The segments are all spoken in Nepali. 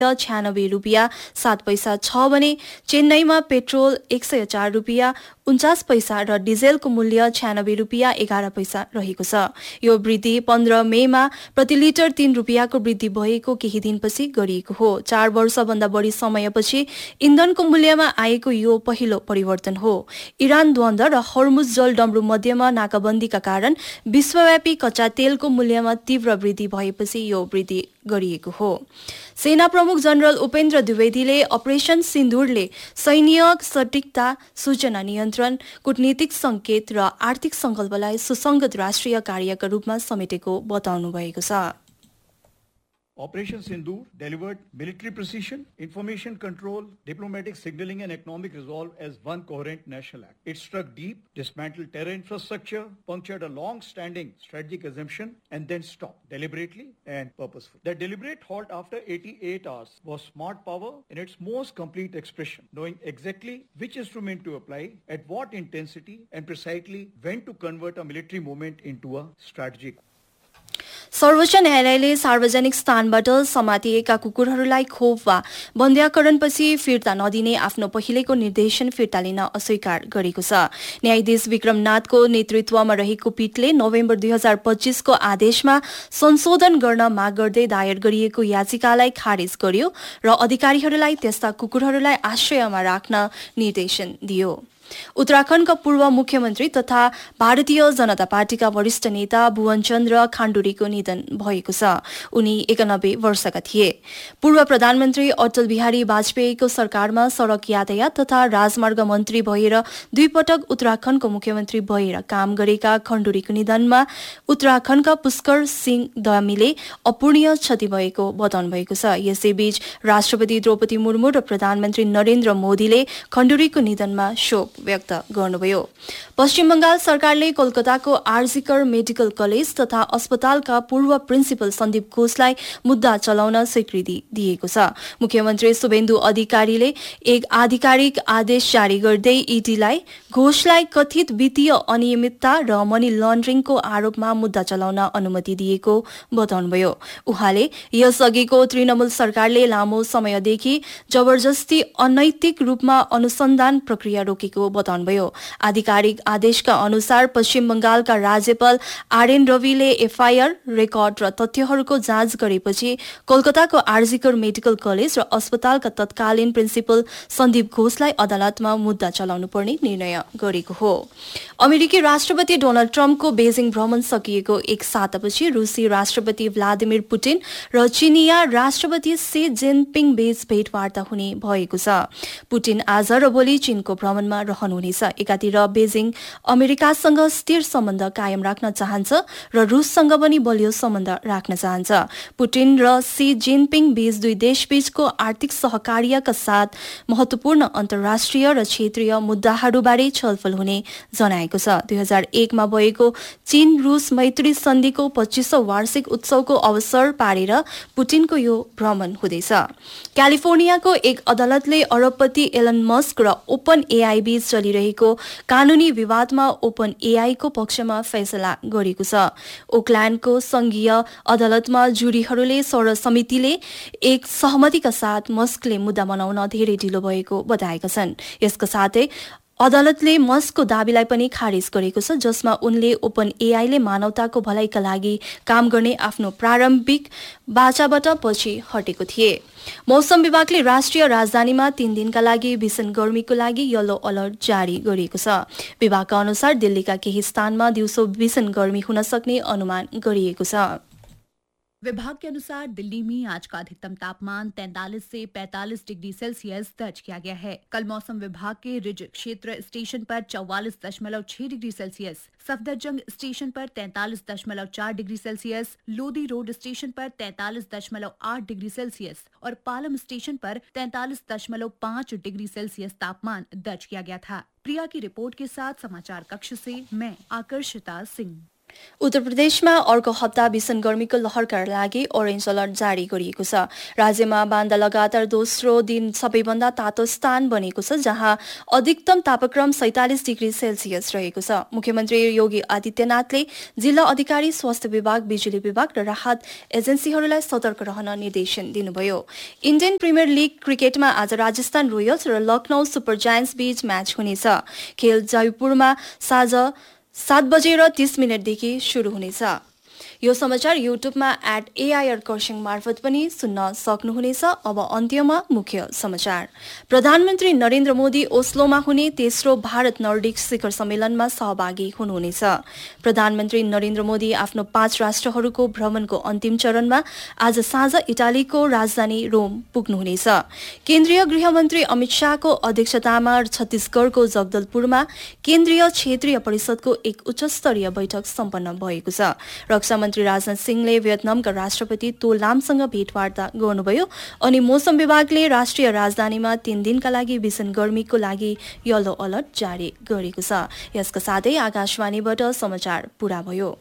रुपियाँ 7 पैसा छ भने चेन्नईमा पेट्रोल 104 रुपियाँ 49 पैसा र डिजेलको मूल्य 96 रुपियाँ 11 पैसा रहेको छ। यो वृद्धि 15 मेमा प्रति लिटर 3 रुपियाँको वृद्धि भएको केही दिनपछि गरिएको हो। 4 वर्षभन्दा बढी समयपछि इन्धनको मूल्यमा आएको यो पहिलो परिवर्तन हो। इरान द्वन्द्व र हर्मुज जलडम्बु मध्यमा नाकाबन्दीका कारण विश्वव्यापी कच्चा तेलको मूल्यमा तीव्र वृद्धि भएपछि यो वृद्धि गरिएको हो। सेना प्रमुख जनरल उपेन्द्र द्विवेदीले अपरेसन सिन्दुरले सैन्य सटीकता, सूचना नियन्त्रण, कूटनीतिक संकेत र आर्थिक संकल्पलाई सुसंगत राष्ट्रिय कार्यका रूपमा समेटेको बताउनु भएको छ। Operation Sindoor delivered military precision, information control, diplomatic signaling and economic resolve as one coherent national act. It struck deep, dismantled terror infrastructure, punctured a long-standing strategic assumption and then stopped deliberately and purposefully. The deliberate halt after 88 hours was smart power in its most complete expression, knowing exactly which instrument to apply, at what intensity and precisely when to convert a military movement into a strategic. सर्वोच्च न्यायालयले सार्वजनिक स्थानबाट समातिएका कुकुरहरूलाई खोप वा बन्ध्याकरणपछि फिर्ता नदिने आफ्नो पहिलेको निर्देशन फिर्ता लिन अस्वीकार गरेको छ। न्यायाधीश विक्रमनाथको नेतृत्वमा रहेको पीठले नोभेम्बर 2025 को आदेशमा संशोधन गर्न माग गर्दै दायर गरिएको याचिकालाई खारेज गर्यो र अधिकारीहरूलाई त्यस्ता कुकुरहरूलाई आश्रयमा राख्न निर्देशन दियो। उत्तराखण्डका पूर्व मुख्यमन्त्री तथा भारतीय जनता पार्टीका वरिष्ठ नेता भुवनचन्द्र खाण्डुरीको निधन भएको छ। उनी 91 वर्षका थिए। पूर्व प्रधानमन्त्री अटल बिहारी वाजपेयीको सरकारमा सड़क यातायात तथा राजमार्ग मन्त्री भएर 2 पटक उत्तराखण्डको मुख्यमन्त्री भएर काम गरेका खण्डुरीको निधनमा उत्तराखण्डका पुष्कर सिंह धामीले अपूर्णीय क्षति भएको बताउनु भएको छ। यसैबीच राष्ट्रपति द्रौपदी मुर्मू र प्रधानमन्त्री नरेन्द्र मोदीले खण्डुरीको निधनमा शोक व्यक्त गर्नुभयो। पश्चिम बंगाल सरकारले कोलकाताको आरजीकर मेडिकल कलेज तथा अस्पतालका पूर्व प्रिन्सिपल सन्दीप घोषलाई मुद्दा चलाउन स्वीकृति दिएको छ। मुख्यमन्त्री शुभेन्दु अधिकारीले एक आधिकारिक आदेश जारी गर्दै ईडीलाई घोषलाई कथित वित्तीय अनियमितता र मनी लन्ड्रिङको आरोपमा मुद्दा चलाउन अनुमति दिएको बताउनुभयो। उहाँले यसअघिको तृणमूल सरकारले लामो समयदेखि जबरजस्ती अनैतिक रूपमा अनुसन्धान प्रक्रिया रोकेको बताउनुभयो। आधिकारिक आदेशका अनुसार पश्चिम बंगालका राज्यपाल आरएन रविले एफआईआर रेकर्ड र तथ्यहरूको जाँच गरेपछि कोलकाताको आरजीकर मेडिकल कलेज र अस्पतालका तत्कालीन प्रिन्सिपल सन्दीप घोषलाई अदालतमा मुद्दा चलाउनु पर्ने निर्णय गरेको हो। अमेरिकी राष्ट्रपति डोनाल्ड ट्रम्पको बेजिङ भ्रमण सकिएको एक सातापछि रुसी राष्ट्रपति भ्लादिमिर पुटिन र चिनिया राष्ट्रपति सी जिनपिङ बीच भेटवार्ता हुने भएको छ। पुटिन आज र भोलि चीनको भ्रमणमा रहनुहुनेछ। एकातिर बेजिङ अमेरिकासँग स्थिर सम्बन्ध कायम राख्न चाहन्छ र रुससँग पनि बलियो सम्बन्ध राख्न चाहन्छ। पुटिन र सी जिनपिङ बीच दुई देशबीचको आर्थिक सहकार्यका साथ महत्वपूर्ण अन्तर्राष्ट्रिय र क्षेत्रीय मुद्दाहरूबारे छलफल हुने जनाएको छ। 2001 मा भएको चीन रुस मैत्री सन्धिको 25औं वार्षिक उत्सवको अवसर पारेर पुटिनको यो भ्रमण हुँदैछ। क्यालिफोर्नियाको एक अदालतले अरबपति एलन मस्क र ओपन एआई बीच चलिरहेको कानूनी विवादमा ओपन एआई को पक्षमा फैसला गरेको छ। ओकल्याण्डको संघीय अदालतमा जुरीहरूले सौर समितिले एक सहमतिका साथ मस्कले मुद्दा बनाउन धेरै ढिलो भएको बताएका छन्। यसका साथै अदालतले मस्कको दावीलाई पनि खारेज गरेको छ, जसमा उनले ओपन एआईले मानवताको भलाइका लागि काम गर्ने आफ्नो प्रारम्भिक बाचाबाट पछि हटेको थिए। मौसम विभागले राष्ट्रिय राजधानीमा 3 दिनका लागि भीषण गर्मीको लागि येलो अलर्ट जारी गरेको छ। विभागका अनुसार दिल्लीका केही स्थानमा दिउँसो भीषण गर्मी हुन सक्ने अनुमान गरिएको छ। विभाग के अनुसार दिल्ली में आज का अधिकतम तापमान 43 से 45 डिग्री सेल्सियस दर्ज किया गया है। कल मौसम विभाग के रिज क्षेत्र स्टेशन पर 44.6 डिग्री सेल्सियस, सफदरजंग स्टेशन पर 43.4 degree Celsius, Lodhi road station पर 43.8 डिग्री सेल्सियस और पालम स्टेशन पर 43.5 डिग्री सेल्सियस तापमान दर्ज किया गया था। प्रिया की रिपोर्ट के साथ समाचार कक्ष से मैं आकर्षिता सिंह। उत्तर प्रदेशमा अर्को हप्ता भीषण गर्मीको लहरका लागि ओरेन्ज अलर्ट जारी गरिएको छ। राज्यमा बान्दा लगातार दोस्रो दिन सबैभन्दा तातो स्थान बनेको छ, जहाँ अधिकतम तापक्रम 47 डिग्री सेल्सियस रहेको छ। मुख्यमन्त्री योगी आदित्यनाथले जिल्ला अधिकारी, स्वास्थ्य विभाग, बिजुली विभाग र राहत एजेन्सीहरूलाई सतर्क रहन निर्देशन दिनुभयो। इन्डियन प्रिमियर लिग क्रिकेटमा आज राजस्थान रोयल्स र लखनऊ सुपर जायन्ट्स बीच म्याच हुनेछ। खेल जयपुरमा साँझ 7:30 सुरु हुनेछ। यो समाचार युट्युबमा @AIR मार्फत पनि सुन्न सक्नुहुनेछ। अब अन्त्यमा मुख्य समाचार। प्रधानमन्त्री नरेन्द्र मोदी ओस्लोमा हुने तेस्रो भारत नर्डिक शिखर सम्मेलनमा सहभागी हुनुहुनेछ। प्रधानमन्त्री नरेन्द्र मोदी आफ्नो 5 राष्ट्रहरूको भ्रमणको अन्तिम चरणमा आज साँझ इटालीको राजधानी रोम पुग्नुहुनेछ। केन्द्रीय गृहमन्त्री अमित शाहको अध्यक्षतामा छत्तीसगढ़को जगदलपुरमा केन्द्रीय क्षेत्रीय परिषदको एक उच्चस्तरीय बैठक सम्पन्न भएको छ। रक्षा मन्त्री राजनाथ सिंहले भियतनामका राष्ट्रपति तो लामसँग भेटवार्ता गर्नुभयो अनि मौसम विभागले राष्ट्रिय राजधानीमा 3 दिनका लागि भीषण गर्मीको लागि येलो अलर्ट जारी गरेको छ। यसका साथै आकाशवाणीबाट समाचार पूरा भयो।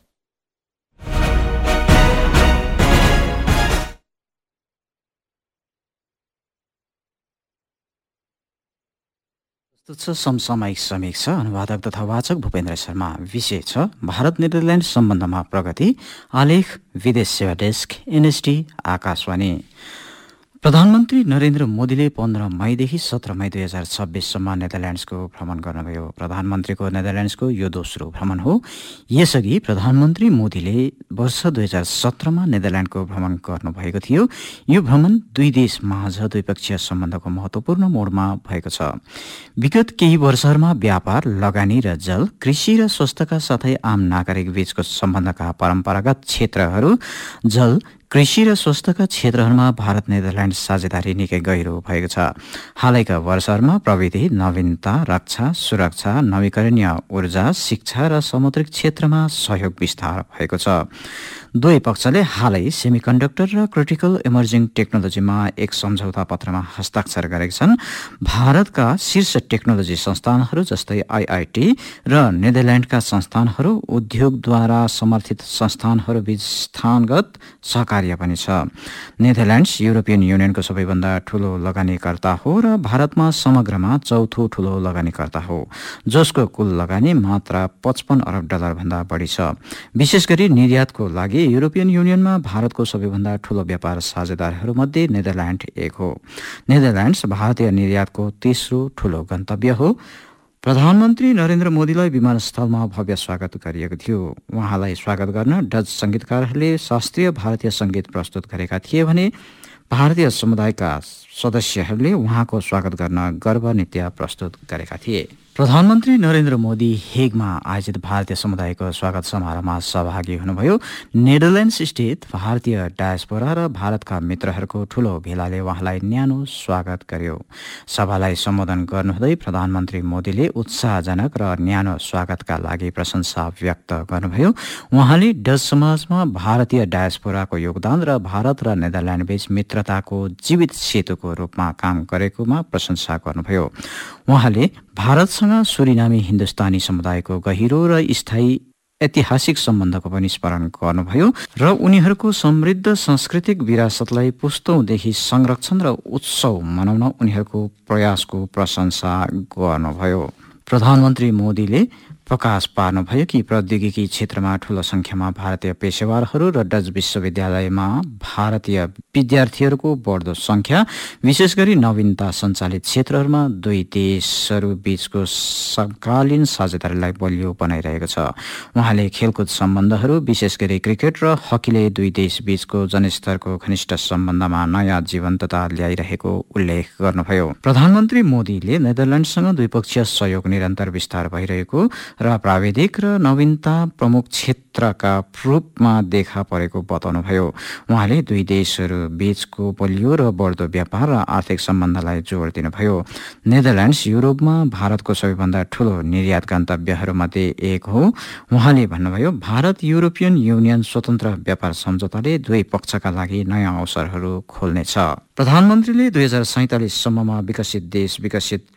समसामयिक समीक्षा। अनुवादक तथा वाचक भूपेन्द्र शर्मा। विषय छ भारत नेदरल्यान्ड सम्बन्धमा प्रगति। आलेख विदेश सेवा डेस्क, NSD, आकाशवाणी। प्रधानमन्त्री नरेन्द्र मोदीले 15 मईदेखि 17 मई 2026सम्म नेदरल्यान्ड्सको भ्रमण गर्नुभयो। प्रधानमन्त्रीको नेदरल्यान्ड्सको यो दोस्रो भ्रमण हो। यसअघि प्रधानमन्त्री मोदीले वर्ष 2017मा नेदरल्यान्डको भ्रमण गर्नुभएको थियो। यो भ्रमण दुई देश माझ द्विपक्षीय सम्बन्धको महत्त्वपूर्ण मोडमा भएको छ। विगत केही वर्षहरूमा व्यापार, लगानी र जल, कृषि र स्वास्थ्यका साथै आम नागरिक बीचको सम्बन्धका परम्परागत क्षेत्रहरू जल, कृषि र स्वास्थ्यका क्षेत्रहरूमा भारत नेदरल्यान्ड साझेदारी निकै गहिरो भएको छ। हालैका वर्षहरूमा प्रविधि, नवीनता, रक्षा, सुरक्षा, नवीकरणीय ऊर्जा, शिक्षा र समुद्रिक क्षेत्रमा सहयोग विस्तार भएको छ। दुवै पक्षले हालै सेमिकन्डक्टर र क्रिटिकल इमर्जिङ टेक्नोलोजीमा एक सम्झौता पत्रमा हस्ताक्षर गरेका छन्। भारतका शीर्ष टेक्नोलोजी संस्थानहरू जस्तै IIT र नेदरल्यान्डका संस्थानहरू, उद्योगद्वारा समर्थित संस्थानहरूबीच स्थानगत सहकार्य पनि छ। नेदरल्यान्ड्स युरोपियन युनियनको सबैभन्दा ठूलो लगानीकर्ता हो र भारतमा समग्रमा चौथो ठूलो लगानीकर्ता हो, जसको कुल लगानी मात्र $55 अरब भन्दा बढी छ। विशेष गरी निर्यातको लागि युरोपियन युनियनमा भारतको सबैभन्दा ठूलो व्यापार साझेदारहरूमध्ये नेदरल्यान्ड एक हो। नेदरल्यान्ड्स भारतीय निर्यातको तेस्रो ठूलो गन्तव्य हो। प्रधानमन्त्री नरेन्द्र मोदीलाई विमानस्थलमा भव्य स्वागत गरिएको थियो। उहाँलाई स्वागत गर्न डच संगीतकारहरूले शास्त्रीय भारतीय संगीत प्रस्तुत गरेका थिए भने भारतीय समुदायका सदस्यहरूले उहाँको स्वागत गर्न गर्व नृत्य प्रस्तुत गरेका थिए। प्रधानमन्त्री नरेन्द्र मोदी हेगमा आयोजित भारतीय समुदायको स्वागत समारोहमा सहभागी हुनुभयो। नेदरल्यान्ड्स स्थित भारतीय डायस्पोरा र भारतका मित्रहरूको ठूलो भेलाले उहाँलाई न्यानो स्वागत गर्यो। सभालाई सम्बोधन गर्नुहुँदै प्रधानमन्त्री मोदीले उत्साहजनक र न्यानो स्वागतका लागि प्रशंसा व्यक्त गर्नुभयो। उहाँले डच समाजमा भारतीय डायस्पोराको योगदान र भारत र नेदरल्यान्ड बीच मित्रताको जीवित सेतुको रूपमा काम गरेकोमा प्रशंसा गर्नुभयो। उहाँले भारतसँग सुरिनामी हिन्दुस्तानी समुदायको गहिरो र स्थायी ऐतिहासिक सम्बन्धको पनि स्मरण गर्नुभयो र उनीहरूको समृद्ध सांस्कृतिक विरासतलाई पुस्तौंदेखि संरक्षण र उत्सव मनाउन उनीहरूको प्रयासको प्रशंसा गर्नुभयो। प्रधानमन्त्री मोदीले प्रकाश पार्नुभयो कि प्रौद्योगिकी क्षेत्रमा ठूलो संख्यामा भारतीय पेशेवरहरू र डच विश्वविद्यालयमा भारतीय विद्यार्थीहरूको बढ्दो संख्या, विशेष गरी नवीनता सञ्चालित क्षेत्रहरूमा दुई देशहरू बीचको समकालीन साझेदारीलाई बलियो बनाइरहेको छ। उहाँले खेलकुद सम्बन्धहरू, विशेष गरी क्रिकेट र हकीले दुई देश बीचको जनस्तरको घनिष्ठ सम्बन्धमा नयाँ जीवन्तता ल्याइरहेको उल्लेख गर्नुभयो। प्रधानमन्त्री मोदीले नेदरल्यान्डसँग द्विपक्षीय सहयोग निरन्तर विस्तार भइरहेको र प्राविधिक र नवीनता प्रमुख क्षेत्रका रूपमा देखा परेको बताउनुभयो। उहाँले दुई देशहरू बीचको बलियो र बढ्दो व्यापार र आर्थिक सम्बन्धलाई जोड दिनुभयो। नेदरल्यान्ड्स युरोपमा भारतको सबैभन्दा ठूलो निर्यात गन्तव्यहरूमध्ये एक हो। उहाँले भन्नुभयो, भारत युरोपियन युनियन स्वतन्त्र व्यापार सम्झौताले दुवै पक्षका लागि नयाँ अवसरहरू खोल्नेछ। प्रधानमन्त्रीले 2047 सम्ममा विकसित देश, विकसित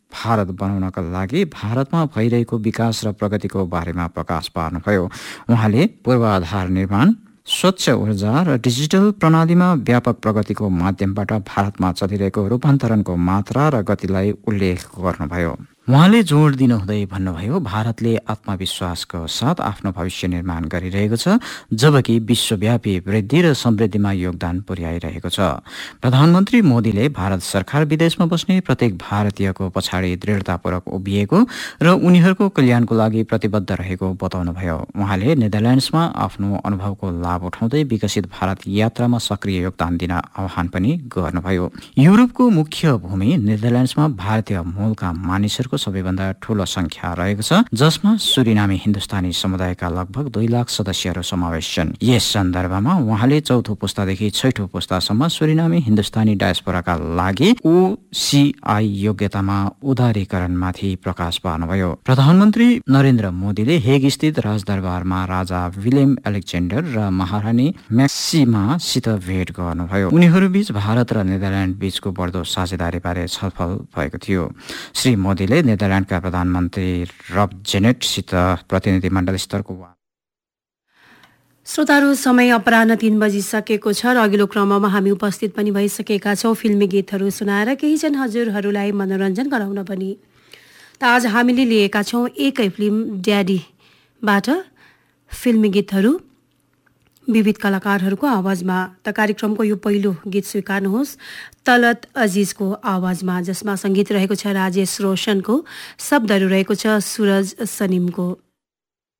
भारत बनाउनका लागि भारतमा भइरहेको विकास र प्रगतिको बारेमा प्रकाश पार्नुभयो। उहाँले पूर्वाधार निर्माण, स्वच्छ ऊर्जा र डिजिटल प्रणालीमा व्यापक प्रगतिको माध्यमबाट भारतमा चलिरहेको रूपान्तरणको मात्रा र गतिलाई उल्लेख गर्नुभयो। उहाँले जोड दिनुहुँदै भन्नुभयो, भारतले आत्मविश्वासको साथ आफ्नो भविष्य निर्माण गरिरहेको छ, जबकि विश्वव्यापी वृद्धि र समृद्धिमा योगदान पुर्याइरहेको छ। प्रधानमन्त्री मोदीले भारत सरकार विदेशमा बस्ने प्रत्येक भारतीयको पछाडि दृढतापूर्वक उभिएको र उनीहरूको कल्याणको लागि प्रतिबद्ध रहेको बताउनुभयो। उहाँले नेदरल्यान्ड्समा आफ्नो अनुभवको लाभ उठाउँदै विकसित भारत यात्रामा सक्रिय योगदान दिन आह्वान पनि गर्नुभयो। युरोपको मुख्य भूमि नेदरल्यान्ड्समा भारतीय मूलका मानिसहरूको सबैभन्दा ठूलो संख्या रहेको छ, जसमा सुरिनामी हिन्दुस्तानी समुदायका लगभग 2 लाख सदस्यहरू समावेश छन्। यस सन्दर्भमा उहाँले चौथो पुस्तादेखि छैठौं पुस्तासम्म सुरिनामी हिन्दुस्तानी डायस्पोराका लागि OCI योग्यतामा उदारीकरणमाथि प्रकाश पार्नुभयो। प्रधानमन्त्री नरेन्द्र मोदीले हेग स्थित राजदरबारमा राजा विलियम एलेक्जेन्डर र महारानी म्याक्सिमासित भेट गर्नुभयो। उनीहरूबीच भारत र नेदरल्यान्ड बीचको बढ्दो साझेदारीबारे छलफल भएको थियो। श्री मोदीले नेदरल्यान्डका प्रधानमन्त्री रब जेनेटसित प्रतिनिधिमण्डल स्तरको श्रोताहरू, समय अपराह्न 3 बजिसकेको छ र अघिल्लो क्रममा हामी उपस्थित पनि भइसकेका छौँ फिल्मी गीतहरू सुनाएर केहीजन हजुरहरूलाई मनोरञ्जन गराउन पनि। त आज हामीले लिएका छौँ एकै फिल्म ड्याडीबाट फिल्मी गीतहरू विविध कलाकारहरूको आवाजमा। त कार्यक्रमको यो पहिलो गीत स्वीकार्नुहोस् तलत अजिजको आवाजमा, जसमा सङ्गीत रहेको छ राजेश रोशनको, शब्दहरू रहेको छ सुरज सनिमको।